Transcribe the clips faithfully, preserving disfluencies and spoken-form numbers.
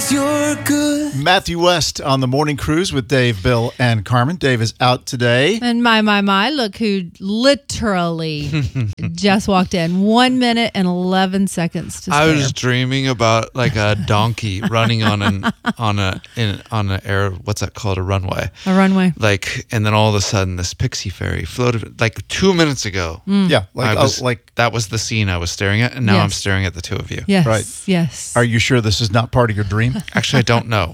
'cause you're good. Matthew West on the Morning Cruise with Dave, Bill, and Carmen. Dave is out today. And my, my, my, look who literally just walked in. One minute and eleven seconds to spare. I was dreaming about like a donkey running on an on a in on an air. What's that called? A runway. A runway. Like, and then all of a sudden, this pixie fairy floated. Like two minutes ago. Mm. Yeah, like I was, oh, like. that was the scene I was staring at, and now Yes. I'm staring at the two of you. Yes. Right. Yes. Are you sure this is not part of your dream? Actually, I don't know.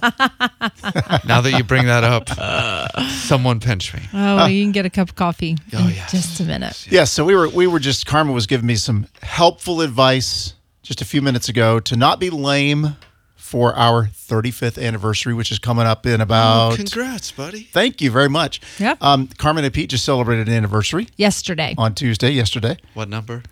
Now that you bring that up, someone pinch me. Oh, well, you can get a cup of coffee Oh, in yes. just a minute. Yeah, so we were we were just Carmen was giving me some helpful advice just a few minutes ago to not be lame for our thirty-fifth anniversary, which is coming up in about. Oh, congrats, buddy. Thank you very much. Yeah. Um, Carmen and Pete just celebrated an anniversary Yesterday. on Tuesday, yesterday. What number?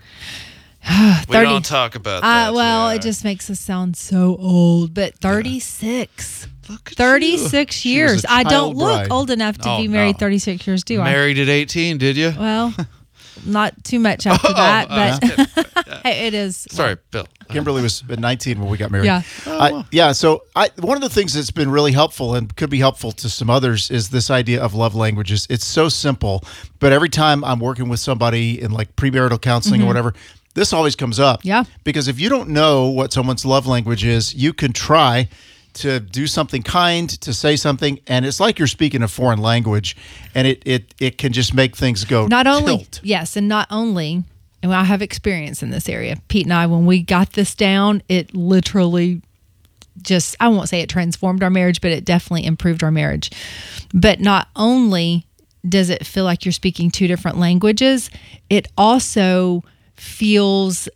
We thirty don't talk about Uh, that. well, yeah. it just makes us sound so old, but thirty-six. Look at thirty-six She years. was a I don't child look bride. old enough to Oh, be married no. thirty-six years, do you. I? Married at eighteen, did you? Well, not too much after Oh, that, uh, but hey, it is. Sorry, Bill. Kimberly was nineteen when we got married. Yeah. Uh, yeah. So I, one of the things that's been really helpful and could be helpful to some others is this idea of love languages. It's so simple, but every time I'm working with somebody in like premarital counseling or whatever, this always comes up. Yeah. Because if you don't know what someone's love language is, you can try to do something kind, to say something, and it's like you're speaking a foreign language, and it it, it can just make things go Not only, tilt. yes, and not only, and I have experience in this area. Pete and I, when we got this down, it literally just, I won't say it transformed our marriage, but it definitely improved our marriage. But not only does it feel like you're speaking two different languages, it also feels,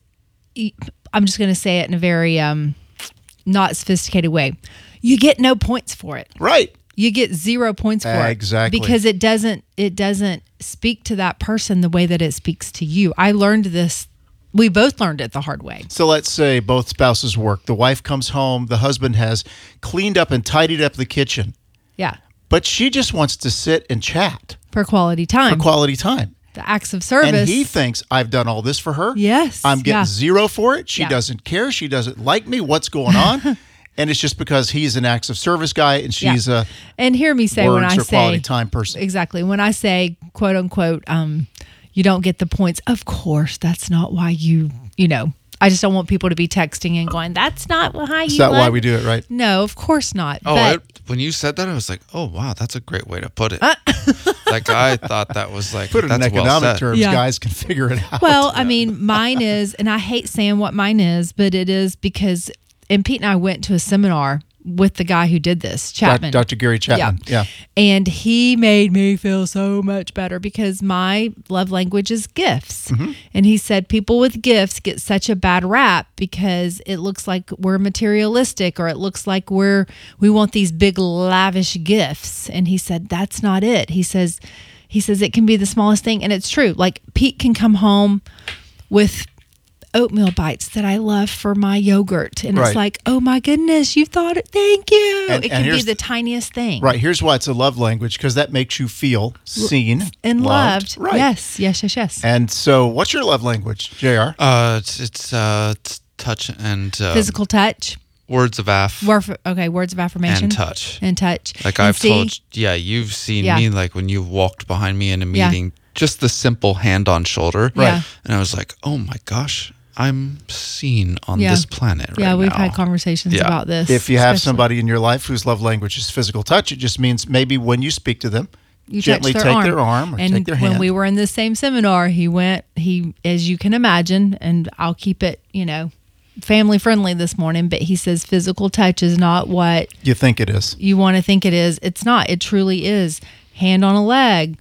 I'm just going to say it in a very um, not sophisticated way. You get no points for it. Right. You get zero points for it. Exactly. Because it doesn't it doesn't speak to that person the way that it speaks to you. I learned this. We both learned it the hard way. So let's say both spouses work. The wife comes home. The husband has cleaned up and tidied up the kitchen, Yeah. but she just wants to sit and chat For quality time. for quality time. the acts of service. And he thinks, I've done all this for her. Yes, I'm getting yeah. zero for it. She Yeah. doesn't care. She doesn't like me. What's going on? And it's just because he's an acts of service guy and she's Yeah. a And hear me say when words I or say quality time person. Exactly. When I say quote unquote, um, you don't get the points, of course, that's not why you, you know, I just don't want people to be texting and going, that's not why Is you that why love-" we do it, right? No, of course not. Oh, but it, when you said that, I was like, oh, wow, that's a great way to put it. Like, I thought that was like, Put it in that's well economic said. terms, Yeah. guys can figure it out. well, I mean, mine is, and I hate saying what mine is, but it is because, and Pete and I went to a seminar with the guy who did this, Chapman. Doctor Gary Chapman. Yeah. And he made me feel so much better because my love language is gifts. Mm-hmm. And he said people with gifts get such a bad rap because it looks like we're materialistic or it looks like we're we want these big lavish gifts. And he said that's not it. He says he says it can be the smallest thing, and it's true. Like Pete can come home with oatmeal bites that I love for my yogurt. And Right. it's like, oh my goodness, you thought it. Thank you. And- it and can be here's the the- tiniest thing. Right. Here's why it's a love language, because that makes you feel seen And loved. Right. Yes, yes, yes, yes. And so what's your love language, J R? Uh, it's, it's, uh, it's touch and uh, Physical touch. words of aff Word, okay, words of affirmation. and touch. And touch. Like And I've see, told, yeah, you've seen Yeah. me like when you've walked behind me in a Yeah. meeting, just the simple hand on shoulder. Right. Yeah. And I was like, oh my gosh, I'm seen on Yeah. this planet right Yeah, we've now. had conversations Yeah. about this. If you have especially- somebody in your life whose love language is physical touch, it just means maybe when you speak to them, you gently touch their take arm. their arm or and take their when hand. we were in the same seminar, he went, he, as you can imagine, and I'll keep it, you know, family friendly this morning, but he says physical touch is not what you think it is. you want to think it is. It's not. It truly is. Hand on a leg,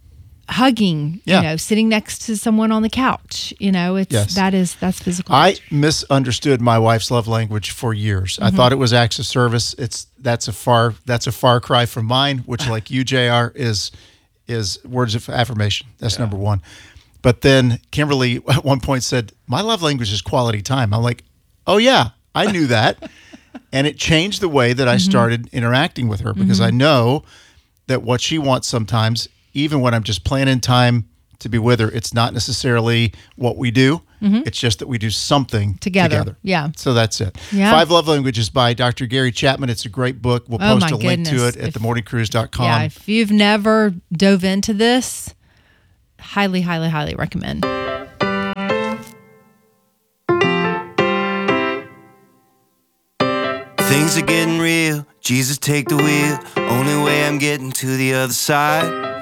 hugging, Yeah. you know, sitting next to someone on the couch. You know, it's Yes. that is that's physical I touch. misunderstood my wife's love language for years. Mm-hmm. I thought it was acts of service. It's that's a far that's a far cry from mine, which like you, J R, is is words of affirmation. That's number one. But then Kimberly at one point said, my love language is quality time. I'm like, oh yeah, I knew that. And it changed the way that I Mm-hmm. started interacting with her because I know that what she wants sometimes, even when I'm just planning time to be with her, it's not necessarily what we do. It's just that we do something Together. together. Yeah. So that's it. Yeah. Five Love Languages by Doctor Gary Chapman. It's a great book. We'll Oh, post my a link to goodness. it at If- the morning cruise dot com. Yeah. If you've never dove into this, highly, highly, highly recommend. Things are getting real. Jesus, take the wheel. Only way I'm getting to the other side.